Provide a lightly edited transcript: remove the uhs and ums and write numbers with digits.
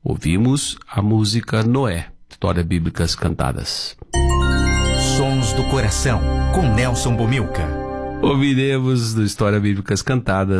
Ouvimos a música Noé, Histórias Bíblicas Cantadas. Sons do Coração, com Nelson Bomilca. Ouviremos do Histórias Bíblicas Cantadas